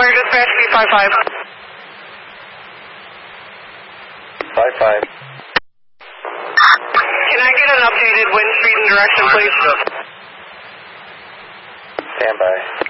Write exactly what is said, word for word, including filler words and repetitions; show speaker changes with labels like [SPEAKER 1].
[SPEAKER 1] Fire dispatch, B five five.
[SPEAKER 2] five five.
[SPEAKER 1] Can I get an updated wind speed and direction, please?
[SPEAKER 2] Stand by.